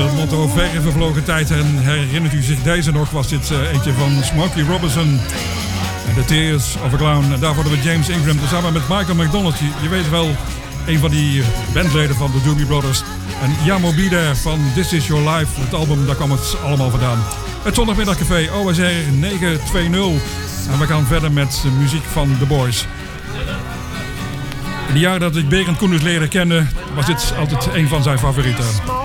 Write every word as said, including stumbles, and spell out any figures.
motto verre vervlogen tijd. En herinnert u zich deze nog, was dit uh, eentje van Smokey Robinson. The Tears of a Clown. En daarvoor hebben we James Ingram samen met Michael McDonald. Je, je weet wel, een van die bandleden van de Doobie Brothers. En Yamo Be There van This Is Your Life. Het album, daar kwam het allemaal vandaan. Het Zondagmiddagcafé O S R negen twintig. En we gaan verder met muziek van The Boys. In de jaren dat ik Berend Koenders leerde kennen, was dit altijd een van zijn favorieten.